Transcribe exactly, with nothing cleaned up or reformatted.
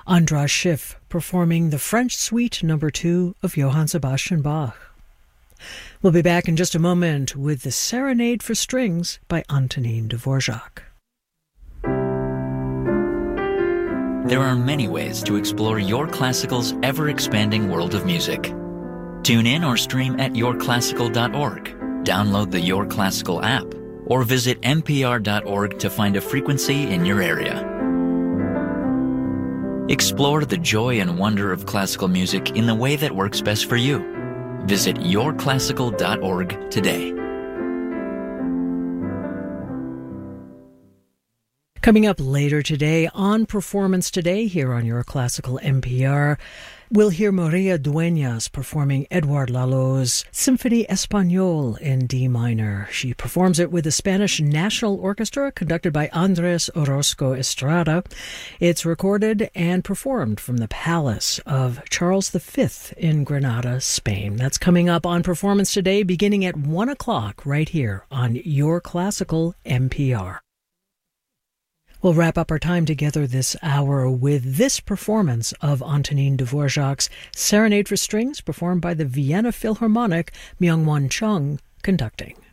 Andras Schiff performing the French Suite Number Two of Johann Sebastian Bach. We'll be back in just a moment with the Serenade for Strings by Antonin Dvorak. There are many ways to explore Your Classical's ever-expanding world of music. Tune in or stream at your classical dot org, download the Your Classical app, or visit n p r dot org to find a frequency in your area. Explore the joy and wonder of classical music in the way that works best for you. Visit your classical dot org today. Coming up later today on Performance Today here on Your Classical N P R, we'll hear Maria Dueñas performing Edouard Lalot's Symphony Espagnole in D minor. She performs it with the Spanish National Orchestra, conducted by Andres Orozco Estrada. It's recorded and performed from the Palace of Charles the Fifth in Granada, Spain. That's coming up on Performance Today, beginning at one o'clock right here on Your Classical N P R. We'll wrap up our time together this hour with this performance of Antonin Dvorak's Serenade for Strings, performed by the Vienna Philharmonic, Myung-Whun Chung conducting.